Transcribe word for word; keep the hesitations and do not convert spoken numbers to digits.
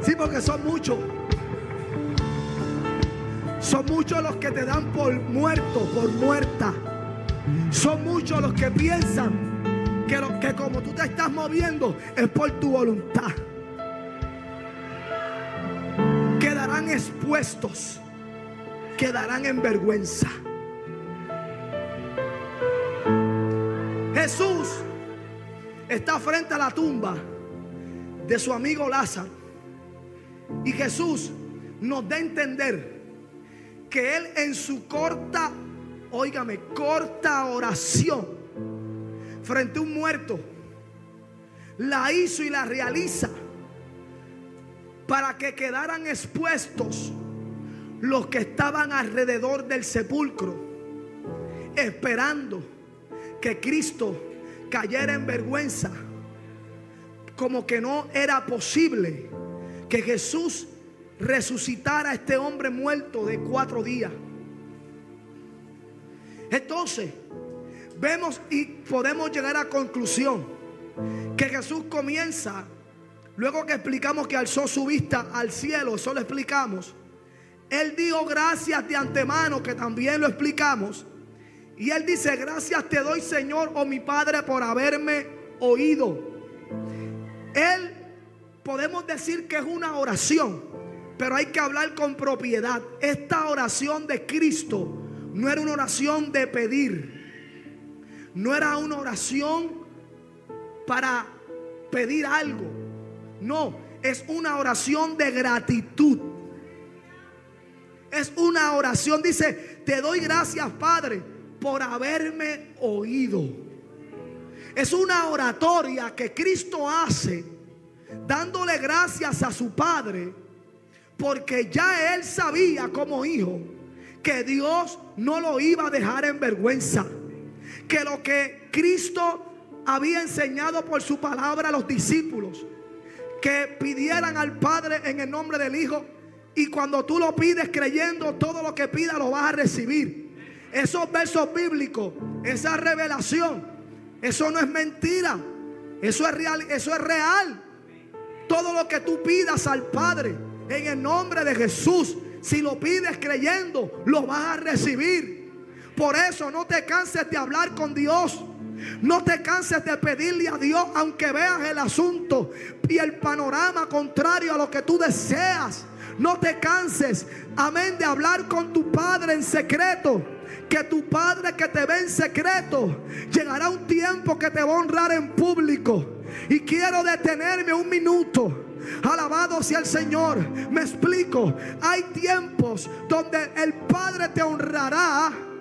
Sí, porque son muchos. Son muchos los que te dan por muerto, por muerta. Son muchos los que piensan que, lo, que como tú te estás moviendo es por tu voluntad. Quedarán expuestos, quedarán en vergüenza. Jesús está frente a la tumba de su amigo Lázaro. Y Jesús nos da a entender que Él en su corta, óigame, corta oración frente a un muerto, la hizo y la realiza para que quedaran expuestos los que estaban alrededor del sepulcro, esperando que Cristo cayera en vergüenza, como que no era posible que Jesús resucitara a este hombre muerto de cuatro días. Entonces vemos y podemos llegar a la conclusión que Jesús comienza, luego que explicamos que alzó su vista al cielo, eso lo explicamos. Él dijo gracias de antemano, que también lo explicamos. Y Él dice: gracias te doy, Señor, oh mi Padre, por haberme oído. Él, podemos decir que es una oración, pero hay que hablar con propiedad. Esta oración de Cristo no era una oración de pedir, no era una oración para pedir algo. No, es una oración de gratitud. Es una oración, dice: te doy gracias, Padre, por haberme oído. Es una oratoria que Cristo hace dándole gracias a su Padre, porque ya Él sabía como hijo que Dios no lo iba a dejar en vergüenza, que lo que Cristo había enseñado por su palabra a los discípulos, que pidieran al Padre en el nombre del Hijo, y cuando tú lo pides creyendo, todo lo que pidas lo vas a recibir. Esos versos bíblicos, esa revelación, eso no es mentira, eso es real, eso es real. Todo lo que tú pidas al Padre en el nombre de Jesús, si lo pides creyendo, lo vas a recibir. Por eso no te canses de hablar con Dios. No te canses de pedirle a Dios, aunque veas el asunto y el panorama contrario a lo que tú deseas. No te canses, amén, de hablar con tu Padre en secreto, que tu Padre que te ve en secreto, llegará un tiempo que te va a honrar en público. Y quiero detenerme un minuto. Alabado sea el Señor. Me explico. Hay tiempos donde el Padre te honrará